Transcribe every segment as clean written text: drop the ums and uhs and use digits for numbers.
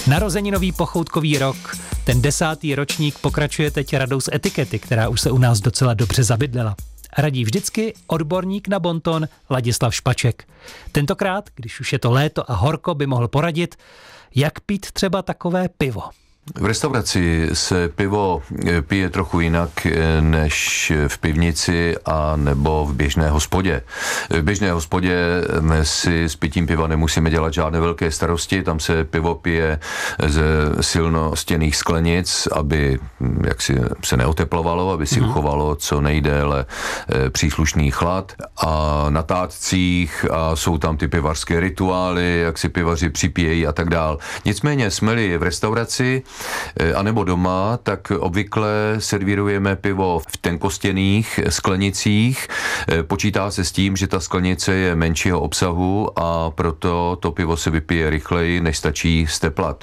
Narozeninový pochoutkový rok. Ten 10. ročník pokračuje teď radou z etikety, která už se u nás docela dobře zabydlela. Radí vždycky odborník na bonton Ladislav Špaček. Tentokrát, když už je to léto a horko, by mohl poradit, jak pít třeba takové pivo. V restauraci se pivo pije trochu jinak než v pivnici a nebo v běžné hospodě. V běžné hospodě si s pitím piva nemusíme dělat žádné velké starosti, tam se pivo pije ze silnostěnných sklenic, aby jaksi se neoteplovalo, aby si uchovalo co nejdéle příslušný chlad. A na tátcích a jsou tam ty pivařské rituály, jak si pivaři připíjejí a tak dál. Nicméně jsme-li v restauraci anebo doma, tak obvykle servírujeme pivo v tenkostěných sklenicích. Počítá se s tím, že ta sklenice je menšího obsahu a proto to pivo se vypije rychleji, než stačí steplat.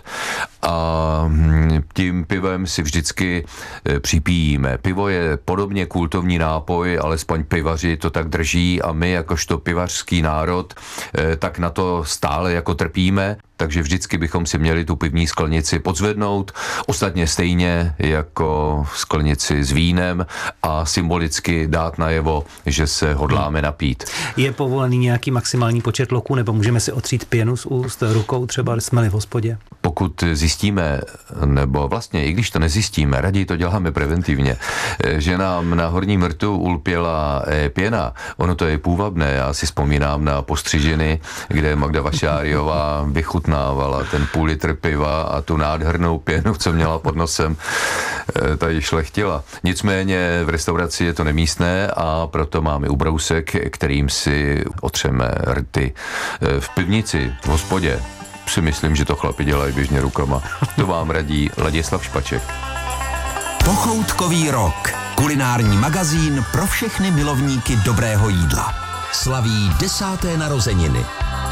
A tím pivem si vždycky připijíme. Pivo je podobně kultovní nápoj, alespoň pivaři to tak drží a my jakožto pivařský národ tak na to stále jako trpíme. Takže vždycky bychom si měli tu pivní sklenici podzvednout, ostatně stejně jako sklenici s vínem a symbolicky dát najevo, že se hodláme napít. Je povolený nějaký maximální počet loků, nebo můžeme si otřít pěnu z úst rukou, třeba jsme-li v hospodě? Pokud zjistíme, nebo vlastně i když to nezjistíme, raději to děláme preventivně, že nám na horním rtu ulpěla pěna, ono to je půvabné, já si vzpomínám na postřižiny, kde Magda Vašáriová vychutnávala ten půl litr piva a tu nádhernou pěnu, co měla pod nosem, tady šlechtila. Nicméně v restauraci je to nemístné a proto máme ubrousek, kterým si otřeme rty. V pivnici, v hospodě, si myslím, že to chlapi dělají běžně rukama. To vám radí Ladislav Špaček. Pochoutkový rok. Kulinární magazín pro všechny milovníky dobrého jídla. Slaví 10. narozeniny.